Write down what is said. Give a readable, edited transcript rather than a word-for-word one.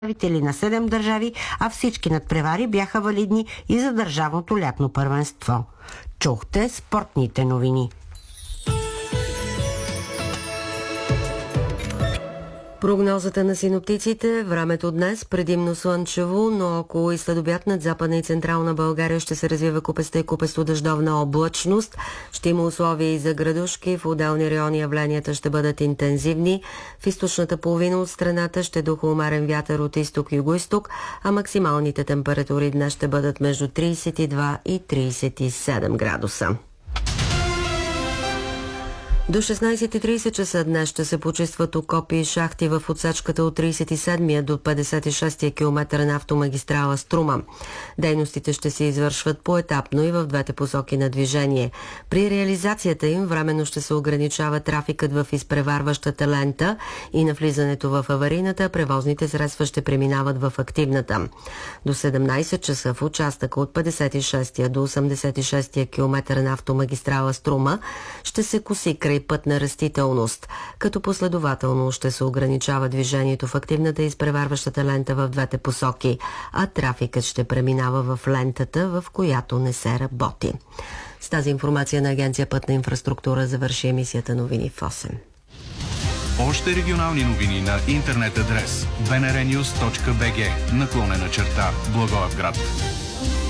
представители на 7 държави, а всички надпревари бяха валидни и за държавното лятно първенство. Чухте спортните новини. Прогнозата на синоптиците: времето днес предимно слънчево, но около и следобед над Западна и Централна България ще се развива купеста и купесто-дъждовна облачност. Ще има условия и за градушки, в отделни райони явленията ще бъдат интензивни. В източната половина от страната ще духа умерен вятър от изток-юго-исток, а максималните температури днес ще бъдат между 32 и 37 градуса. До 16:30 часа днес ще се почистват окопи и шахти в отсечката от 37-я до 56-я километър на автомагистрала Струма. Дейностите ще се извършват поетапно и в двете посоки на движение. При реализацията им временно ще се ограничава трафикът в изпреварващата лента и на влизането в аварийната превозните средства ще преминават в активната. До 17 часа в участъка от 56-я до 86-я километър на автомагистрала Струма ще се коси край пътна растителност, като последователно ще се ограничава движението в активната и изпреварващата лента в двете посоки, а трафикът ще преминава в лентата, в която не се работи. С тази информация на Агенция Пътна инфраструктура завърши емисията новини в 8. Още регионални новини на интернет адрес bnrnews.bg / Благоевград.